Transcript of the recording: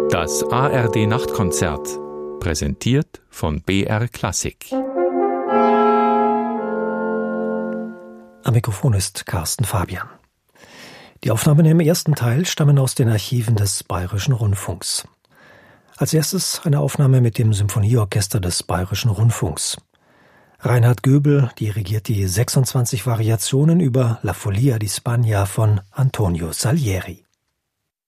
Das ARD Nachtkonzert, präsentiert von BR Klassik. Am Mikrofon ist Carsten Fabian. Die Aufnahmen im ersten Teil stammen aus den Archiven des Bayerischen Rundfunks. Als erstes eine Aufnahme mit dem Symphonieorchester des Bayerischen Rundfunks. Reinhard Göbel dirigiert die 26 Variationen über La Follia di Spagna von Antonio Salieri.